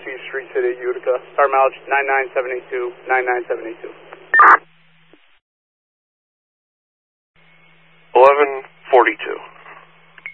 Street City, Utica. Star mileage 99782, 99782. 1142.